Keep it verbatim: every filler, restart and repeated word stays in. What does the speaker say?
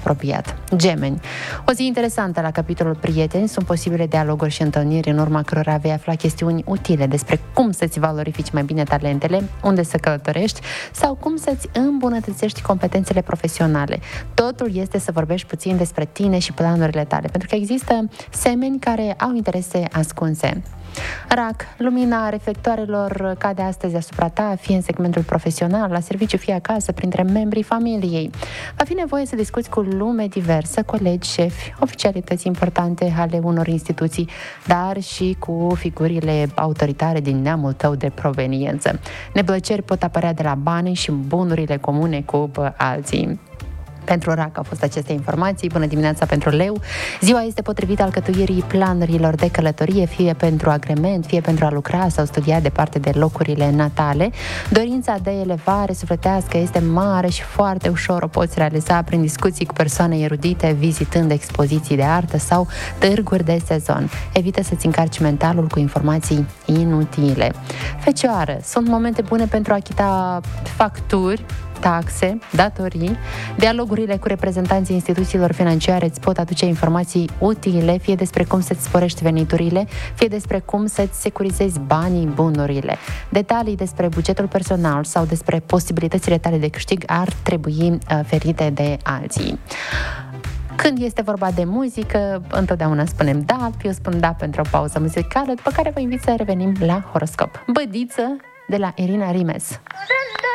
apropiat. Gemeni. O zi interesantă la capitolul prieteni, sunt posibile dialoguri și întâlniri în urma cărora vei afla chestiuni utile despre cum să-ți valorifici mai bine talentele, unde să călătorești sau cum să-ți îmbunătățești competențele profesionale. Totul este să vorbești puțin despre tine și planurile tale, pentru că există semeni care au interese ascunse. Rac, lumina reflectoarelor cade astăzi asupra ta, fie în segmentul profesional, la serviciu, fie acasă, printre membrii familiei. Va fi nevoie să discuți cu lume diversă, colegi, șefi, oficialități importante ale unor instituții, dar și cu figurile autoritare din neamul tău de proveniență. Neplăceri pot apărea de la bani și bunurile comune cu alții. Pentru Rac au fost aceste informații. Bună dimineața pentru Leu. Ziua este potrivită alcătuirii planurilor de călătorie, fie pentru agrement, fie pentru a lucra sau studia departe de locurile natale. Dorința de elevare sufletească este mare și foarte ușor o poți realiza prin discuții cu persoane erudite, vizitând expoziții de artă sau târguri de sezon. Evită să-ți încarci mentalul cu informații inutile. Fecioară, sunt momente bune pentru a achita facturi, taxe, datorii. Dialogurile cu reprezentanții instituțiilor financiare îți pot aduce informații utile, fie despre cum să-ți sporești veniturile, fie despre cum să-ți securizezi banii, bunurile. Detalii despre bugetul personal sau despre posibilitățile tale de câștig ar trebui ferite de alții. Când este vorba de muzică, întotdeauna spunem da, eu spun da pentru o pauză muzicală, după care vă invit să revenim la horoscop. Bădiță de la Irina Rimes.